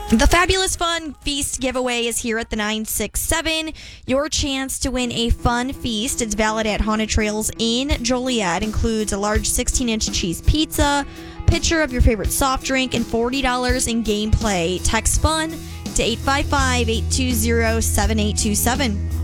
The Fabulous Fun Feast giveaway is here at the 967. Your chance to win a fun feast. It's valid at Haunted Trails in Joliet. Includes a large 16-inch cheese pizza, pitcher of your favorite soft drink, and $40 in gameplay. Text FUN to 855-820-7827.